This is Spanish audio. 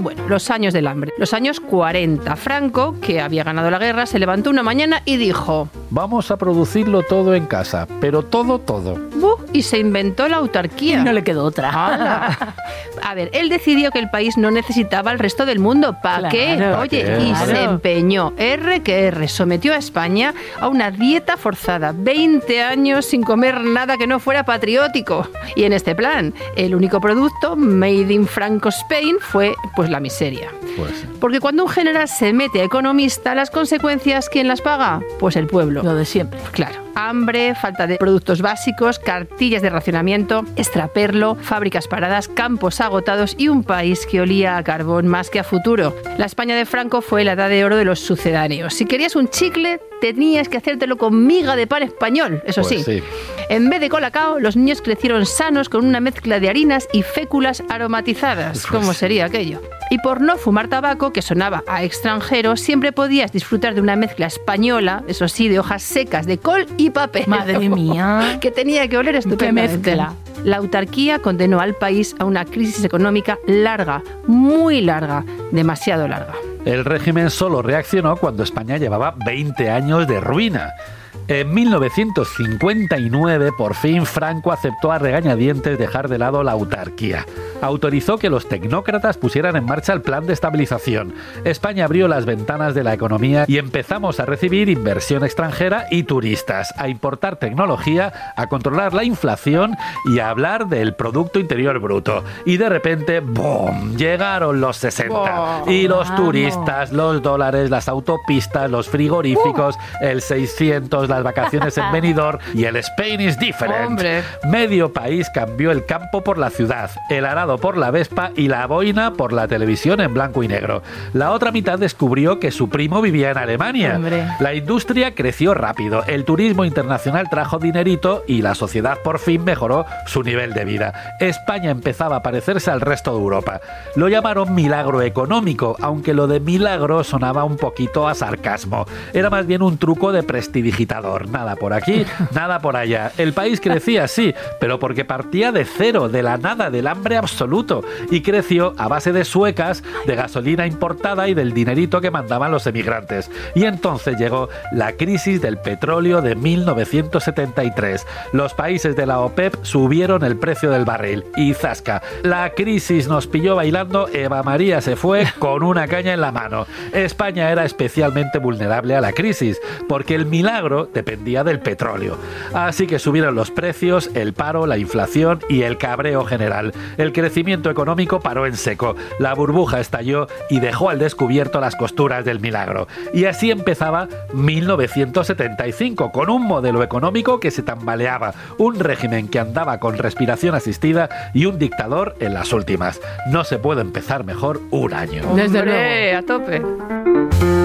Bueno, los años del hambre, los años 40. Franco, que había ganado la guerra, se levantó una mañana y dijo: vamos a producirlo todo en casa, pero todo. Y se inventó la autarquía. No le quedó otra. A ver, él decidió que el país no necesitaba al resto del mundo. ¿Para qué? Oye, y se empeñó. Sometió a España a una dieta forzada. 20 años sin comer nada que no fuera patriótico. Y en este plan, el único producto made in Franco Spain fue pues la miseria. Pues. Porque cuando un general se mete a economista, las consecuencias, ¿quién las paga? Pues el pueblo. Lo de siempre. Claro. Hambre, falta de productos básicos, cartillas de racionamiento, extraperlo, fábricas paradas, campos agotados y un país que olía a carbón más que a futuro. La España de Franco fue la edad de oro de los sucedáneos. Si querías un chicle, tenías que hacértelo con miga de pan español, eso pues sí. En vez de colacao, los niños crecieron sanos con una mezcla de harinas y féculas aromatizadas. ¿Cómo sería aquello? Y por no fumar tabaco, que sonaba a extranjero, siempre podías disfrutar de una mezcla española, eso sí, de hojas secas, de col y papel. Madre mía. Que tenía que oler estupendamente. ¡Qué mezcla! La autarquía condenó al país a una crisis económica larga, muy larga, demasiado larga. El régimen solo reaccionó cuando España llevaba 20 años de ruina. En 1959, por fin, Franco aceptó a regañadientes dejar de lado la autarquía. Autorizó que los tecnócratas pusieran en marcha el plan de estabilización. España abrió las ventanas de la economía y empezamos a recibir inversión extranjera y turistas, a importar tecnología, a controlar la inflación y a hablar del Producto Interior Bruto. Y de repente, ¡boom!, llegaron los 60. Y los turistas, los dólares, las autopistas, los frigoríficos, el 600, las vacaciones en Benidorm y el Spain is different. ¡Hombre! Medio país cambió el campo por la ciudad, el arado por la Vespa y la boina por la televisión en blanco y negro. La otra mitad descubrió que su primo vivía en Alemania. ¡Hombre! La industria creció rápido, el turismo internacional trajo dinerito y la sociedad por fin mejoró su nivel de vida. España empezaba a parecerse al resto de Europa. Lo llamaron milagro económico, aunque lo de milagro sonaba un poquito a sarcasmo. Era más bien un truco de prestidigitador. Nada por aquí, nada por allá. El país crecía, sí, pero porque partía de cero, de la nada, del hambre absoluto, y creció a base de suecas, de gasolina importada y del dinerito que mandaban los emigrantes. Y entonces llegó la crisis del petróleo de 1973. Los países de la OPEP subieron el precio del barril y ¡zasca! La crisis nos pilló bailando. Eva María se fue con una caña en la mano. España era especialmente vulnerable a la crisis porque el milagro dependía del petróleo. Así que subieron los precios, el paro, la inflación y el cabreo general. El crecimiento económico paró en seco, la burbuja estalló y dejó al descubierto las costuras del milagro. Y así empezaba 1975, con un modelo económico que se tambaleaba, un régimen que andaba con respiración asistida y un dictador en las últimas. No se puede empezar mejor un año. Desde luego, a tope.